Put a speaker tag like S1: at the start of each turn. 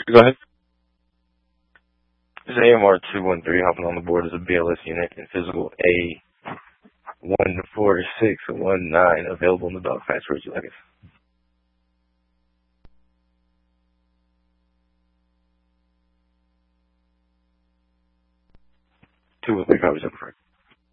S1: Go ahead. This is AMR 213 hopping on the board as a BLS unit in physical A14619 available in the dog fast for you like it. 213 copies up front.